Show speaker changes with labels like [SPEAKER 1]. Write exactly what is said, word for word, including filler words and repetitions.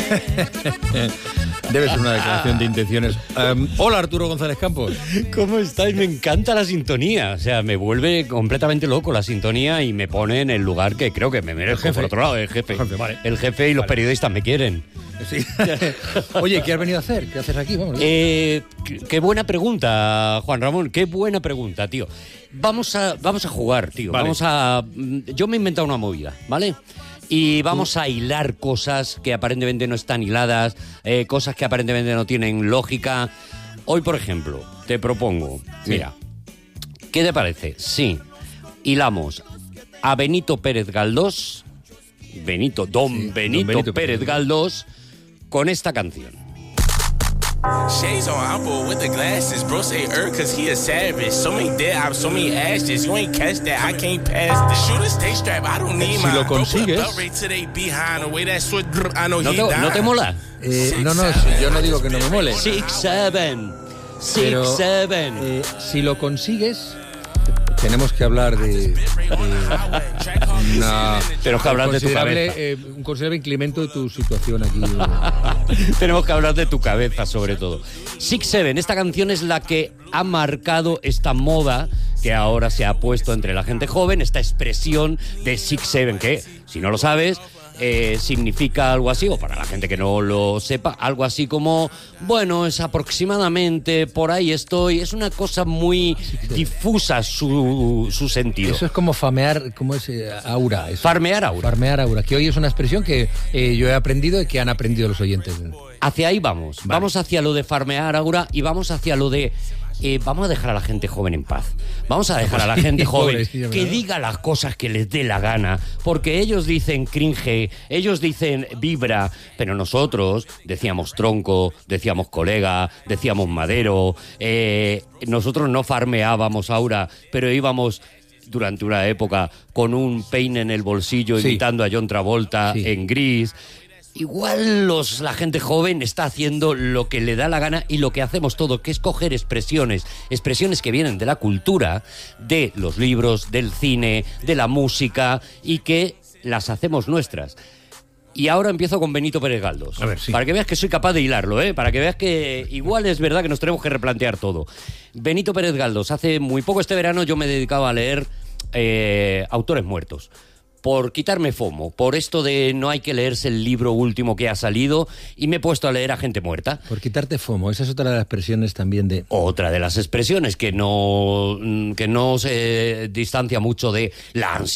[SPEAKER 1] Debe ser una declaración de intenciones. Um, hola, Arturo González Campos.
[SPEAKER 2] ¿Cómo estáis? Me encanta la sintonía. O sea, me vuelve completamente loco la sintonía y me pone en el lugar que creo que me merezco. Por otro lado, el jefe.
[SPEAKER 1] El jefe, vale.
[SPEAKER 2] El jefe y los
[SPEAKER 1] Vale.
[SPEAKER 2] periodistas me quieren.
[SPEAKER 1] Sí. Oye, ¿qué has venido a hacer? ¿Qué haces aquí? Vamos.
[SPEAKER 2] Eh, qué, qué buena pregunta, Juan Ramón. Qué buena pregunta, tío. Vamos a, vamos a jugar, tío.
[SPEAKER 1] Vale.
[SPEAKER 2] Vamos a. Yo me he inventado una movida, ¿vale? Y vamos a hilar cosas que aparentemente no están hiladas, eh, cosas que aparentemente no tienen lógica. Hoy, por ejemplo, te propongo,
[SPEAKER 1] Sí.
[SPEAKER 2] mira, ¿qué te parece? Sí, hilamos a Benito Pérez Galdós, Benito, don,
[SPEAKER 1] Sí, don
[SPEAKER 2] Benito,
[SPEAKER 1] Benito
[SPEAKER 2] Pérez
[SPEAKER 1] Pérez.
[SPEAKER 2] Galdós, con esta canción.
[SPEAKER 3] Shades on Apple with the glasses. Bro say er cause he a savage. So many dead ops, so many ashes. You ain't catch that, I can't pass this. Shoot a stay strap, I don't need
[SPEAKER 1] Si
[SPEAKER 3] mine.
[SPEAKER 1] lo
[SPEAKER 3] Bro, put a
[SPEAKER 1] consigues-
[SPEAKER 3] belt right to they behind. The way that switch, I know
[SPEAKER 2] ¿No
[SPEAKER 3] he
[SPEAKER 2] te,
[SPEAKER 3] dying.
[SPEAKER 2] ¿no te mola?
[SPEAKER 1] Eh, no, no, sí, yo no digo que no me mole.
[SPEAKER 2] Six, seven. Six,
[SPEAKER 1] Pero,
[SPEAKER 2] seven.
[SPEAKER 1] eh, si lo consigues, tenemos que hablar de, de una,
[SPEAKER 2] Tenemos que hablar de tu
[SPEAKER 1] considerable,
[SPEAKER 2] cabeza.
[SPEAKER 1] eh, un considerable incremento de tu situación aquí.
[SPEAKER 2] Tenemos que hablar de tu cabeza, sobre todo. Six Seven, esta canción es la que ha marcado esta moda que ahora se ha puesto entre la gente joven, esta expresión de Six Seven, que, si no lo sabes, eh, significa algo así, o para la gente que no lo sepa, algo así como, bueno, es aproximadamente, por ahí estoy. Es una cosa muy difusa su, su sentido.
[SPEAKER 1] Eso es como famear, ¿cómo es? Eh, aura. Eso.
[SPEAKER 2] Farmear aura.
[SPEAKER 1] Farmear aura, que hoy es una expresión que eh, yo he aprendido y que han aprendido los oyentes.
[SPEAKER 2] Hacia ahí vamos.
[SPEAKER 1] Vale.
[SPEAKER 2] Vamos hacia lo de farmear aura y vamos hacia lo de... eh, vamos a dejar a la gente joven en paz. Vamos a dejar a la gente joven
[SPEAKER 1] Pobrecillo,
[SPEAKER 2] que
[SPEAKER 1] ¿verdad?
[SPEAKER 2] diga las cosas que les dé la gana, porque ellos dicen cringe, ellos dicen vibra, pero nosotros decíamos tronco, decíamos colega, decíamos madero, eh, nosotros no farmeábamos aura, pero íbamos... durante una época con un peine en el bolsillo,
[SPEAKER 1] Sí.
[SPEAKER 2] imitando a John Travolta
[SPEAKER 1] Sí.
[SPEAKER 2] en Gris. Igual los, la gente joven está haciendo lo que le da la gana y lo que hacemos todo, que es coger expresiones, expresiones que vienen de la cultura, de los libros, del cine, de la música, y que las hacemos nuestras. Y ahora empiezo con Benito Pérez Galdós.
[SPEAKER 1] A ver, sí.
[SPEAKER 2] Para que veas que soy capaz de hilarlo, ¿eh? Para que veas que igual es verdad que nos tenemos que replantear todo. Benito Pérez Galdós, hace muy poco este verano yo me he dedicado a leer eh, autores muertos. Por quitarme FOMO, por esto de no hay que leerse el libro último que ha salido, y me he puesto a leer a gente muerta.
[SPEAKER 1] Por quitarte FOMO, esa es otra de las expresiones también de...
[SPEAKER 2] Otra de las expresiones que no, que no se distancia mucho de la ansiedad